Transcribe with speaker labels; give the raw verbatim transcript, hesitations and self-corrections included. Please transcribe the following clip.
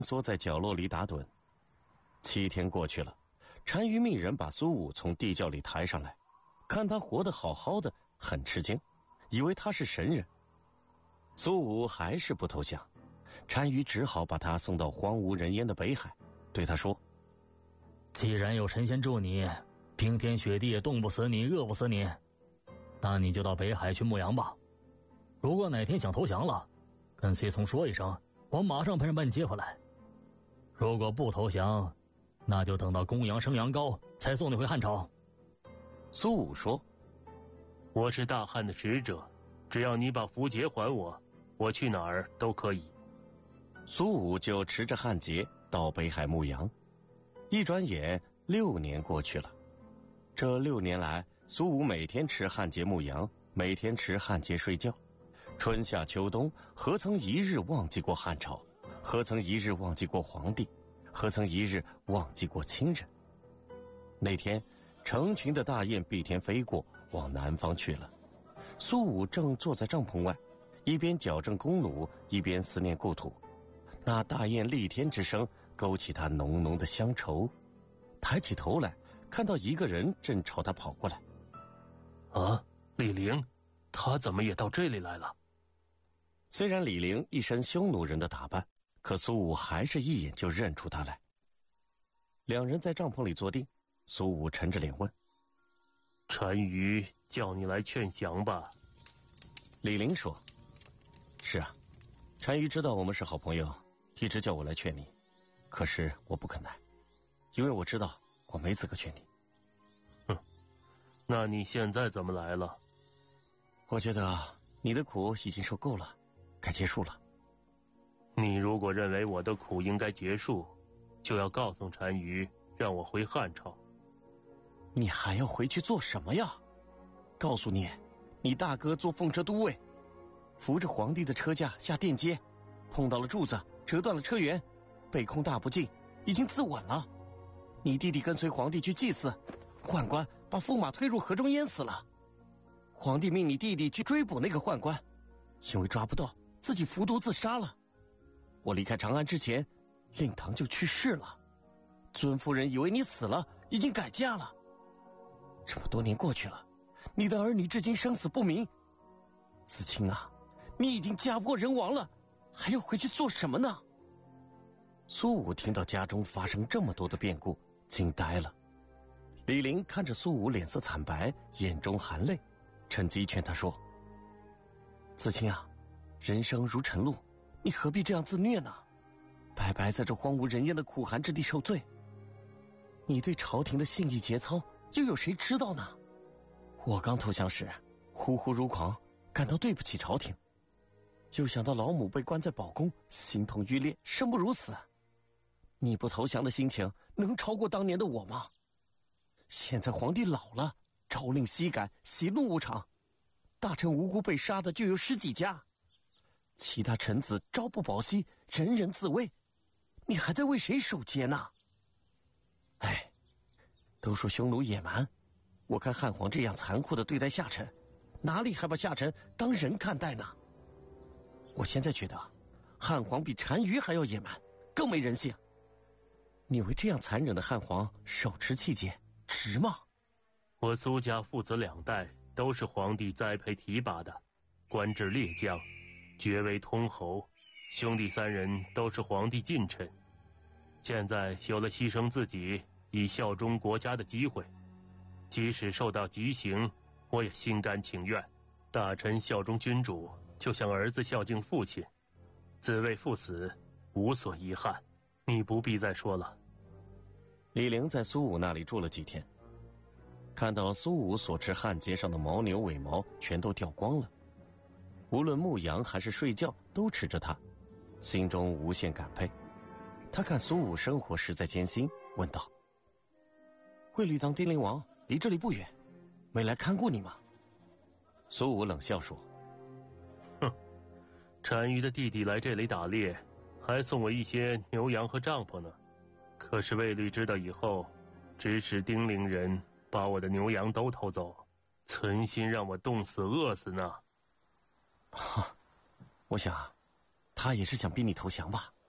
Speaker 1: 缩在角落里打盹。七天过去了，单于命人把苏武从地窖里抬上来，看他活得好好的，很吃惊，以为他是神人。苏武还是不投降，单于只好把他送到荒无人烟的北海，对他说：
Speaker 2: 既然有神仙助你，冰天雪地也冻不死你，饿不死你，那你就到北海去牧羊吧。如果哪天想投降了，跟随从说一声，我马上派人把你接回来。如果不投降，那就等到公羊生羊羔才送你回汉朝。
Speaker 1: 苏武说：
Speaker 3: 我是大汉的使者，只要你把符节还我，我去哪儿都可以。
Speaker 1: 苏武就持着汉节到北海牧羊。一转眼六年过去了，这六年来，苏武每天持汉节牧羊，每天持汉节睡觉。春夏秋冬，何曾一日忘记过汉朝？何曾一日忘记过皇帝？何曾一日忘记过亲人？那天，成群的大雁碧天飞过，往南方去了。苏武正坐在帐篷外，一边矫正弓弩，一边思念故土。那大雁厉天之声勾起他浓浓的乡愁。抬起头来，看到一个人正朝他跑过来。
Speaker 3: 啊，李陵，他怎么也到这里来了？
Speaker 1: 虽然李陵一身匈奴人的打扮，可苏武还是一眼就认出他来。两人在帐篷里坐定，苏武沉着脸问：
Speaker 3: 单于叫你来劝降吧？
Speaker 1: 李陵说：是啊，单于知道我们是好朋友，一直叫我来劝你，可是我不肯来，因为我知道我没资格劝你。
Speaker 3: 哼，那你现在怎么来了？
Speaker 1: 我觉得你的苦已经受够了，该结束了。
Speaker 3: 你如果认为我的苦应该结束，就要告诉单于让我回汉朝。
Speaker 1: 你还要回去做什么呀？告诉你，你大哥做奉车都尉，扶着皇帝的车驾下殿阶，碰到了柱子，折断了车辕，被空大不敬，已经自刎了。你弟弟跟随皇帝去祭祀，宦官把驸马推入河中淹死了。皇帝命你弟弟去追捕那个宦官，因为抓不到，自己服毒自杀了。我离开长安之前，令堂就去世了。尊夫人以为你死了，已经改嫁了。这么多年过去了，你的儿女至今生死不明。子清啊，你已经家破人亡了，还要回去做什么呢？苏武听到家中发生这么多的变故，惊呆了。李陵看着苏武脸色惨白，眼中含泪，趁机劝他说：子清啊，人生如晨露，你何必这样自虐呢？白白在这荒无人烟的苦寒之地受罪，你对朝廷的信义节操又有谁知道呢？我刚投降时呼呼如狂，感到对不起朝廷，又想到老母被关在宝宫，心痛欲裂，生不如死。你不投降的心情能超过当年的我吗？现在皇帝老了，朝令夕改，喜怒无常，大臣无辜被杀的就有十几家，其他臣子朝不保夕，人人自危，你还在为谁守节呢？哎，都说匈奴野蛮，我看汉皇这样残酷的对待下臣，哪里还把下臣当人看待呢？我现在觉得汉皇比单于还要野蛮，更没人性。你为这样残忍的汉皇手持气节，值吗？
Speaker 3: 我苏家父子两代都是皇帝栽培提拔的，官至列将，爵为通侯，兄弟三人都是皇帝近臣。现在有了牺牲自己以效忠国家的机会，即使受到极刑，我也心甘情愿。大臣效忠君主，就像儿子孝敬父亲，子为父死，无所遗憾。你不必再说了。
Speaker 1: 李陵在苏武那里住了几天，看到苏武所持汉节上的牦牛尾毛全都掉光了，无论牧羊还是睡觉都吃着它，心中无限感佩。他看苏武生活实在艰辛，问道：卫律当丁陵王离这里不远，没来看顾你吗？苏武冷笑说：
Speaker 3: 哼，单于的弟弟来这里打猎，还送我一些牛羊和帐篷呢。可是卫律知道以后，指使丁陵人把我的牛羊都偷走，存心让我冻死饿死呢。
Speaker 1: 哈，我想他也是想逼你投降吧。